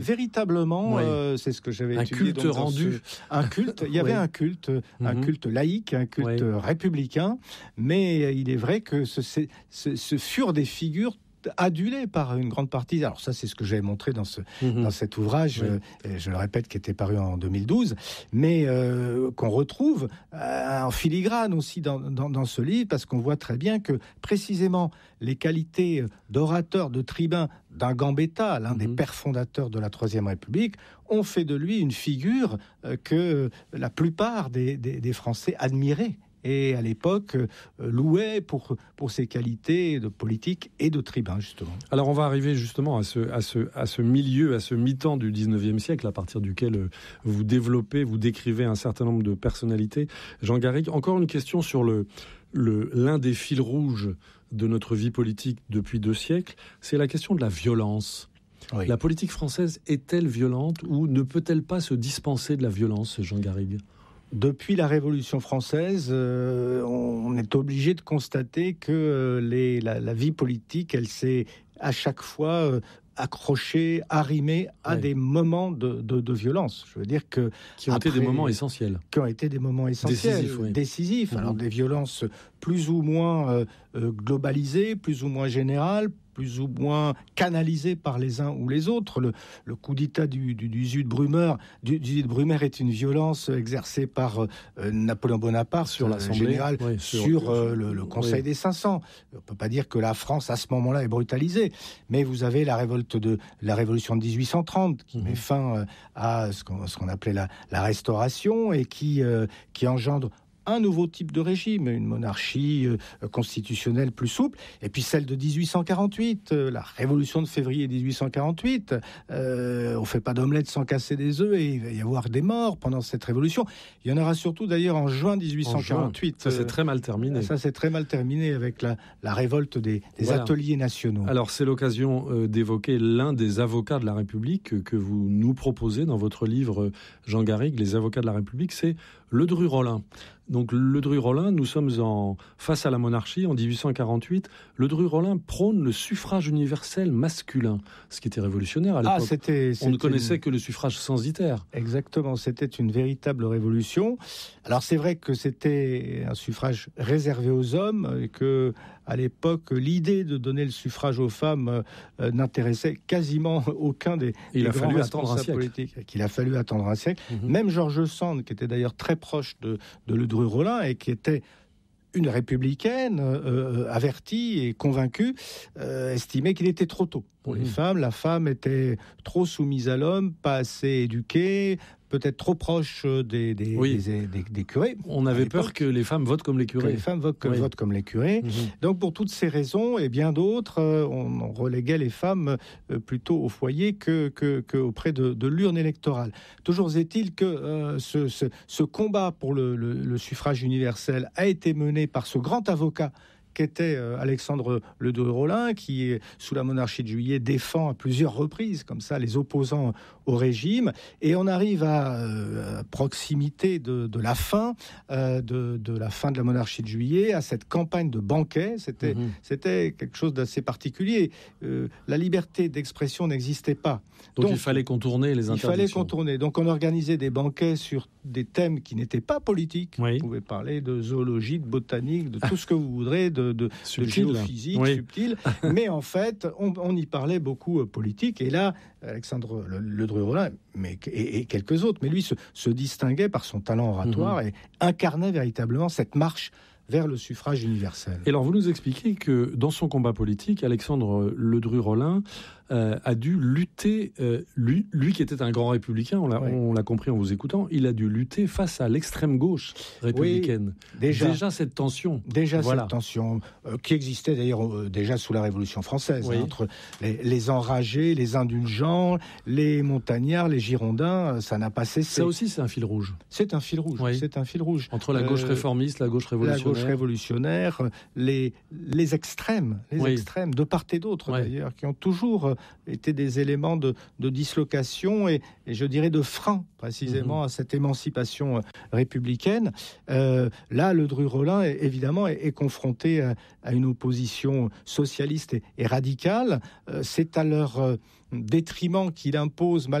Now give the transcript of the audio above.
Véritablement, Oui. c'est ce que j'avais Un étudié. culte rendu. Un culte. Il y avait Oui. un culte laïque, un culte républicain. Mais il est vrai que ce furent des figures adulées par une grande partie. Alors ça, c'est ce que j'avais montré dans cet ouvrage, je le répète, qui était paru en 2012, mais qu'on retrouve en filigrane aussi dans ce livre, parce qu'on voit très bien que précisément les qualités d'orateur, de tribun d'un Gambetta, l'un des pères fondateurs de la Troisième République, ont fait de lui une figure que la plupart des Français admiraient. Et à l'époque, louait pour ses qualités de politique et de tribun, justement. Alors on va arriver justement à ce milieu, à ce mi-temps du 19e siècle, à partir duquel vous développez, vous décrivez un certain nombre de personnalités. Jean Garrigue, encore une question sur l'un des fils rouges de notre vie politique depuis 2 siècles, c'est la question de la violence. Oui. La politique française est-elle violente ou ne peut-elle pas se dispenser de la violence, Jean Garrigue ? Depuis la Révolution française, on est obligé de constater que la vie politique, elle s'est à chaque fois accrochée, arrimée à des moments de violence. Je veux dire que qui ont été des moments essentiels. Qui ont été des moments essentiels, décisifs. Alors des violences plus ou moins globalisées, plus ou moins générales, plus ou moins canalisé par les uns ou les autres. Le coup d'État du 18 Brumaire est une violence exercée par Napoléon Bonaparte sur l'Assemblée générale, sur le Conseil des 500. On ne peut pas dire que la France, à ce moment-là, est brutalisée. Mais vous avez la révolution de 1830 qui met fin à ce qu'on appelait la Restauration et qui engendre un nouveau type de régime, une monarchie constitutionnelle plus souple, et puis celle de 1848, la révolution de février 1848, on fait pas d'omelette sans casser des œufs, et il va y avoir des morts pendant cette révolution. Il y en aura surtout d'ailleurs en juin 1848. Ça c'est très mal terminé. Ça c'est très mal terminé avec la révolte des ateliers nationaux. Alors c'est l'occasion d'évoquer l'un des avocats de la République que vous nous proposez dans votre livre, Jean Garrigue, Les avocats de la République, c'est Ledru-Rollin. Donc Ledru-Rollin, nous sommes face à la monarchie en 1848. Ledru-Rollin prône le suffrage universel masculin, ce qui était révolutionnaire à l'époque. On ne connaissait que le suffrage censitaire. Exactement, c'était une véritable révolution. Alors c'est vrai que c'était un suffrage réservé aux hommes et que à l'époque, l'idée de donner le suffrage aux femmes n'intéressait quasiment aucun des grands responsables politiques. Il a fallu attendre un siècle. Même George Sand, qui était d'ailleurs très proche de Ledru-Rollin et qui était une républicaine avertie et convaincue, estimait qu'il était trop tôt pour les femmes. La femme était trop soumise à l'homme, pas assez éduquée, peut-être trop proche des curés. On avait peur que les femmes votent comme les curés. Que les femmes votent comme les curés. Donc pour toutes ces raisons et bien d'autres, on reléguait les femmes plutôt au foyer que auprès de l'urne électorale. Toujours est-il que ce combat pour le suffrage universel a été mené par ce grand avocat qu'était Alexandre Ledru-Rollin, qui, sous la monarchie de Juillet, défend à plusieurs reprises, comme ça, les opposants au régime. Et on arrive à proximité de la fin, de la fin de la monarchie de Juillet, à cette campagne de banquet. C'était quelque chose d'assez particulier. La liberté d'expression n'existait pas. Donc il fallait contourner les interdictions. Il fallait contourner. Donc on organisait des banquets sur des thèmes qui n'étaient pas politiques. Vous pouvez parler de zoologie, de botanique, de tout ce que vous voudrez, de géophysique subtil, mais en fait, on y parlait beaucoup politique, et là, Alexandre Ledru-Rollin, et quelques autres, mais lui se distinguait par son talent oratoire et incarnait véritablement cette marche vers le suffrage universel. Et alors, vous nous expliquez que dans son combat politique, Alexandre Ledru-Rollin a dû lutter, lui qui était un grand républicain, on l'a compris en vous écoutant, il a dû lutter face à l'extrême gauche républicaine. Oui, déjà cette tension. Cette tension qui existait d'ailleurs déjà sous la Révolution française, entre les enragés, les indulgents, les montagnards, les girondins, ça n'a pas cessé. Ça aussi, c'est un fil rouge. C'est un fil rouge, c'est un fil rouge. Entre la gauche réformiste, la gauche révolutionnaire. Les extrêmes, extrêmes, de part et d'autre d'ailleurs, qui ont toujours étaient des éléments de dislocation et je dirais de frein précisément à cette émancipation républicaine. Là, Ledru-Rollin, évidemment, est confronté à une opposition socialiste et radicale. C'est à leur détriment qu'il impose